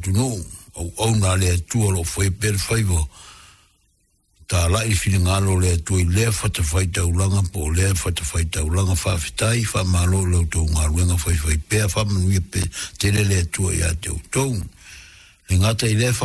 tunu o na le tu lo foi per faivo ta la I fili ngalo le tu le fata faita ulanga po le fata faita ulanga fa fitai fa malo lo tu ngaluenga fai pe fa manu pe tele le tu ya te tu le ngata I le